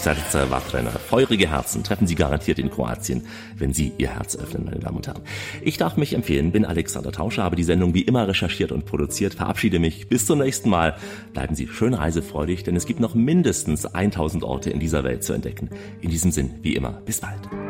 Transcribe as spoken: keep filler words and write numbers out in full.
Serce Vatrena. Feurige Herzen treffen Sie garantiert in Kroatien, wenn Sie Ihr Herz öffnen, meine Damen und Herren. Ich darf mich empfehlen, bin Alexander Tauscher, habe die Sendung wie immer recherchiert und produziert, verabschiede mich bis zum nächsten Mal. Bleiben Sie schön reisefreudig, denn es gibt noch mindestens tausend Orte in dieser Welt zu entdecken. In diesem Sinn, wie immer, bis bald.